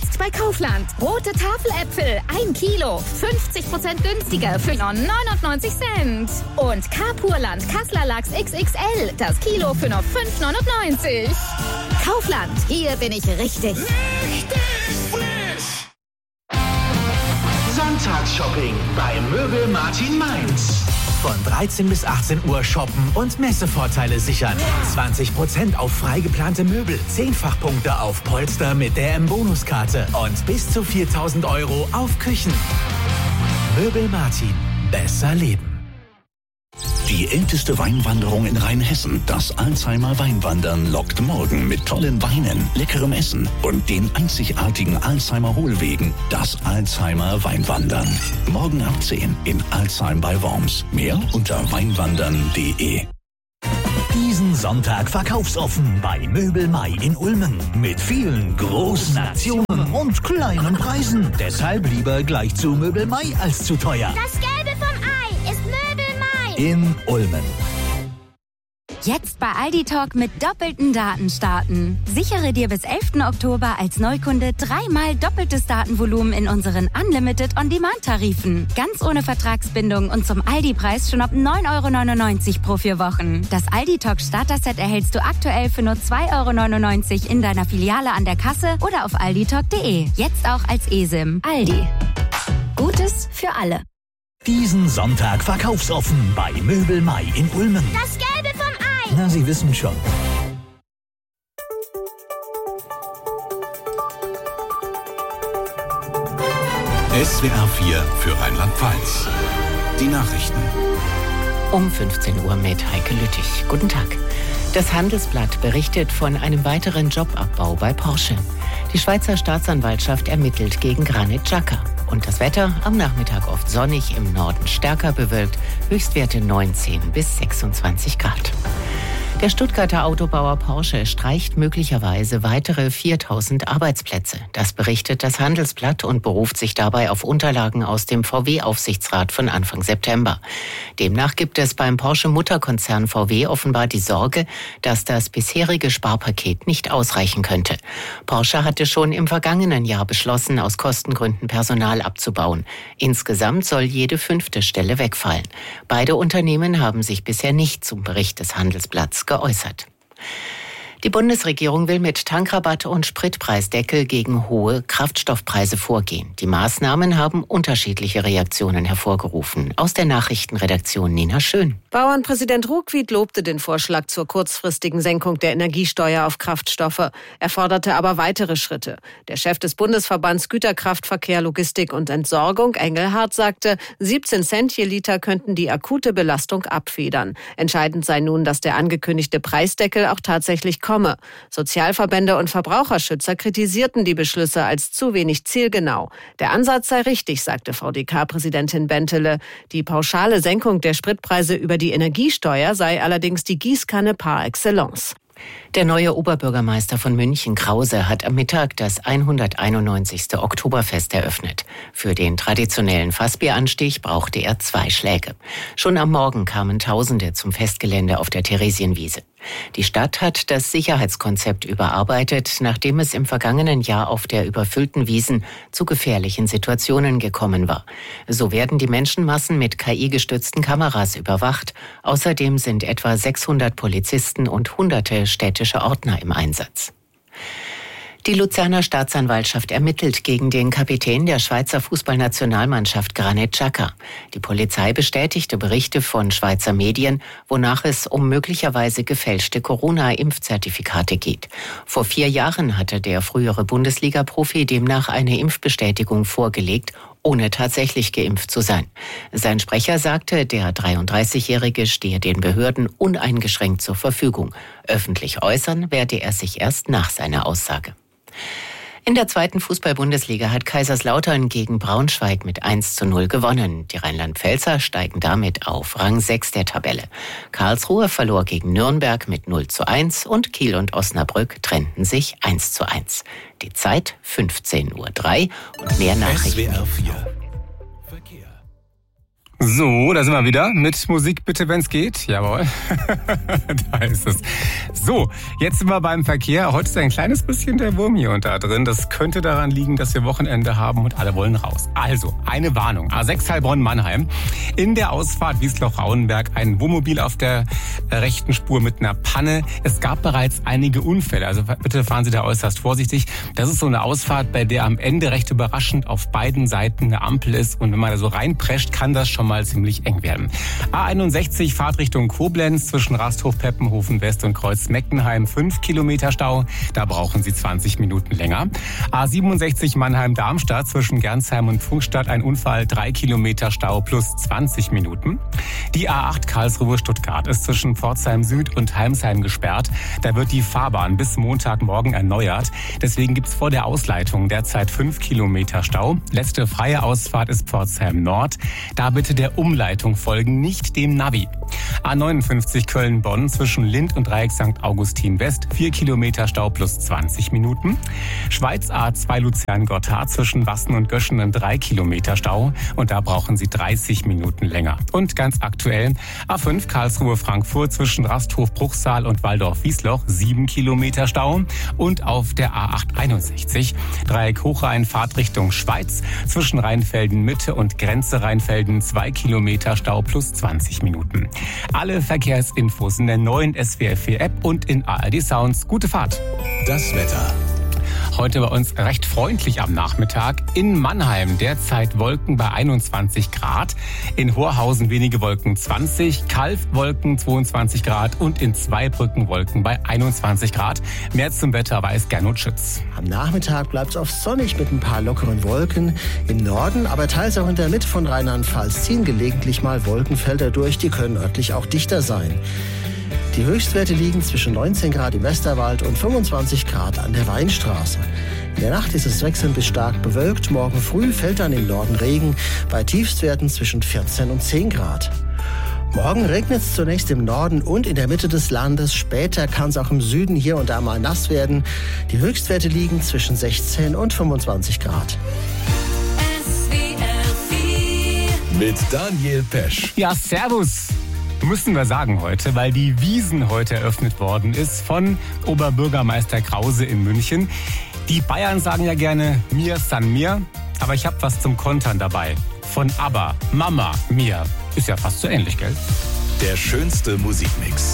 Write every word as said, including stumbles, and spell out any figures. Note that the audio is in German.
Jetzt bei Kaufland. Rote Tafeläpfel, ein Kilo, fünfzig Prozent günstiger für nur neunundneunzig Cent. Und Carpurland Kassler Lachs X X L, das Kilo für nur fünf neunundneunzig. Kaufland, hier bin ich richtig. Richtig frisch! Sonntagsshopping bei Möbel Martin Mainz. Von dreizehn bis achtzehn Uhr shoppen und Messevorteile sichern. zwanzig Prozent auf frei geplante Möbel, Zehnfachpunkte auf Polster mit der M-Bonuskarte und bis zu viertausend Euro auf Küchen. Möbel Martin. Besser leben. Die älteste Weinwanderung in Rheinhessen, das Alzheimer Weinwandern, lockt morgen mit tollen Weinen, leckerem Essen und den einzigartigen Alzheimer Hohlwegen. Das Alzheimer Weinwandern. Morgen ab zehn in Alzheim bei Worms. Mehr unter weinwandern punkt de. Diesen Sonntag verkaufsoffen bei Möbel Mai in Ulmen. Mit vielen großen Aktionen und kleinen Preisen. Deshalb lieber gleich zu Möbel Mai als zu teuer. Das Gelbe vom Ei ist Möbel Mai. In Ulmen. Jetzt bei Aldi Talk mit doppelten Daten starten. Sichere dir bis elften Oktober als Neukunde dreimal doppeltes Datenvolumen in unseren Unlimited On-Demand-Tarifen. Ganz ohne Vertragsbindung und zum Aldi-Preis schon ab neun Euro neunundneunzig pro vier Wochen. Das Aldi Talk Starter-Set erhältst du aktuell für nur zwei Euro neunundneunzig in deiner Filiale an der Kasse oder auf aldi talk punkt de. Jetzt auch als eSIM. Aldi. Gutes für alle. Diesen Sonntag verkaufsoffen bei Möbel Mai in Ulmen. Das Gelbe vom Ei. Na, Sie wissen schon. S W R vier für Rheinland-Pfalz. Die Nachrichten. Um fünfzehn Uhr mit Heike Lüttich. Guten Tag. Das Handelsblatt berichtet von einem weiteren Jobabbau bei Porsche. Die Schweizer Staatsanwaltschaft ermittelt gegen Granit Xhaka. Und das Wetter am Nachmittag oft sonnig, im Norden stärker bewölkt, Höchstwerte neunzehn bis sechsundzwanzig Grad. Der Stuttgarter Autobauer Porsche streicht möglicherweise weitere viertausend Arbeitsplätze. Das berichtet das Handelsblatt und beruft sich dabei auf Unterlagen aus dem V W-Aufsichtsrat von Anfang September. Demnach gibt es beim Porsche-Mutterkonzern V W offenbar die Sorge, dass das bisherige Sparpaket nicht ausreichen könnte. Porsche hatte schon im vergangenen Jahr beschlossen, aus Kostengründen Personal abzubauen. Insgesamt soll jede fünfte Stelle wegfallen. Beide Unternehmen haben sich bisher nicht zum Bericht des Handelsblatts geäußert. Die Bundesregierung will mit Tankrabatt und Spritpreisdeckel gegen hohe Kraftstoffpreise vorgehen. Die Maßnahmen haben unterschiedliche Reaktionen hervorgerufen. Aus der Nachrichtenredaktion Nina Schön. Bauernpräsident Ruckwied lobte den Vorschlag zur kurzfristigen Senkung der Energiesteuer auf Kraftstoffe. Er forderte aber weitere Schritte. Der Chef des Bundesverbands Güterkraftverkehr, Logistik und Entsorgung, Engelhardt, sagte, siebzehn Cent je Liter könnten die akute Belastung abfedern. Entscheidend sei nun, dass der angekündigte Preisdeckel auch tatsächlich kommt. Sozialverbände und Verbraucherschützer kritisierten die Beschlüsse als zu wenig zielgenau. Der Ansatz sei richtig, sagte V D K-Präsidentin Bentele. Die pauschale Senkung der Spritpreise über die Energiesteuer sei allerdings die Gießkanne par excellence. Der neue Oberbürgermeister von München, Krause, hat am Mittag das hunderteinundneunzigste Oktoberfest eröffnet. Für den traditionellen Fassbieranstich brauchte er zwei Schläge. Schon am Morgen kamen Tausende zum Festgelände auf der Theresienwiese. Die Stadt hat das Sicherheitskonzept überarbeitet, nachdem es im vergangenen Jahr auf der überfüllten Wiesn zu gefährlichen Situationen gekommen war. So werden die Menschenmassen mit K I-gestützten Kameras überwacht. Außerdem sind etwa sechshundert Polizisten und hunderte städtische Ordner im Einsatz. Die Luzerner Staatsanwaltschaft ermittelt gegen den Kapitän der Schweizer Fußballnationalmannschaft Granit Xhaka. Die Polizei bestätigte Berichte von Schweizer Medien, wonach es um möglicherweise gefälschte Corona-Impfzertifikate geht. Vor vier Jahren hatte der frühere Bundesliga-Profi demnach eine Impfbestätigung vorgelegt, ohne tatsächlich geimpft zu sein. Sein Sprecher sagte, der dreiunddreißigjährige stehe den Behörden uneingeschränkt zur Verfügung. Öffentlich äußern werde er sich erst nach seiner Aussage. In der zweiten Fußball-Bundesliga hat Kaiserslautern gegen Braunschweig mit eins zu null gewonnen. Die Rheinland-Pfälzer steigen damit auf Rang sechs der Tabelle. Karlsruhe verlor gegen Nürnberg mit null zu eins und Kiel und Osnabrück trennten sich eins zu eins. Die Zeit fünfzehn Uhr drei und mehr Nachrichten. S W R vier. Verkehr. So, da sind wir wieder mit Musik bitte, wenn's geht. Jawohl, da ist es. So, jetzt sind wir beim Verkehr. Heute ist ein kleines bisschen der Wurm hier und da drin. Das könnte daran liegen, dass wir Wochenende haben und alle wollen raus. Also, eine Warnung. A sechs Heilbronn-Mannheim. In der Ausfahrt Wiesloch-Rauenberg ein Wohnmobil auf der rechten Spur mit einer Panne. Es gab bereits einige Unfälle, also bitte fahren Sie da äußerst vorsichtig. Das ist so eine Ausfahrt, bei der am Ende recht überraschend auf beiden Seiten eine Ampel ist. Und wenn man da so reinprescht, kann das schon mal ziemlich eng werden. A einundsechzig Fahrtrichtung Koblenz zwischen Rasthof, Peppenhofen West und Kreuz Meckenheim, fünf Kilometer Stau. Da brauchen Sie zwanzig Minuten länger. A siebenundsechzig Mannheim-Darmstadt zwischen Gernsheim und Pfungstadt, ein Unfall, drei Kilometer Stau plus zwanzig Minuten. Die A acht Karlsruhe-Stuttgart ist zwischen Pforzheim Süd und Heimsheim gesperrt. Da wird die Fahrbahn bis Montagmorgen erneuert. Deswegen gibt's vor der Ausleitung derzeit fünf Kilometer Stau. Letzte freie Ausfahrt ist Pforzheim Nord. Da bitte der Umleitung folgen, nicht dem Navi. A neunundfünfzig Köln-Bonn zwischen Lind und Dreieck Sankt Augustin West, vier Kilometer Stau plus zwanzig Minuten. Schweiz A zwei Luzern-Gotthard zwischen Wassen und Göschenen, drei Kilometer Stau. Und da brauchen Sie dreißig Minuten länger. Und ganz aktuell A fünf Karlsruhe-Frankfurt zwischen Rasthof-Bruchsal und Waldorf-Wiesloch, sieben Kilometer Stau. Und auf der A acht einundsechzig Dreieck Hochrhein Fahrtrichtung Schweiz zwischen Rheinfelden-Mitte und Grenze Rheinfelden, zwei Kilometer Stau plus zwanzig Minuten. Alle Verkehrsinfos in der neuen S W R vier App und in A R D Sounds. Gute Fahrt. Das Wetter. Heute bei uns recht freundlich am Nachmittag. In Mannheim derzeit Wolken bei einundzwanzig Grad. In Horhausen wenige Wolken zwanzig. Calw Wolken zweiundzwanzig Grad. Und in Zweibrücken Wolken bei einundzwanzig Grad. Mehr zum Wetter weiß Gernot Schütz. Am Nachmittag bleibt es oft sonnig mit ein paar lockeren Wolken. Im Norden, aber teils auch in der Mitte von Rheinland-Pfalz ziehen gelegentlich mal Wolkenfelder durch. Die können örtlich auch dichter sein. Die Höchstwerte liegen zwischen neunzehn Grad im Westerwald und fünfundzwanzig Grad an der Weinstraße. In der Nacht ist es wechselnd bis stark bewölkt. Morgen früh fällt dann im Norden Regen bei Tiefstwerten zwischen vierzehn und zehn Grad. Morgen regnet es zunächst im Norden und in der Mitte des Landes. Später kann es auch im Süden hier und da mal nass werden. Die Höchstwerte liegen zwischen sechzehn und fünfundzwanzig Grad. Mit Daniel Pesch. Ja, servus. Müssen wir sagen heute, weil die Wiesn heute eröffnet worden ist von Oberbürgermeister Krause in München. Die Bayern sagen ja gerne mir san mir, aber ich habe was zum Kontern dabei. Von ABBA, Mama, mir. Ist ja fast so ähnlich, gell? Der schönste Musikmix.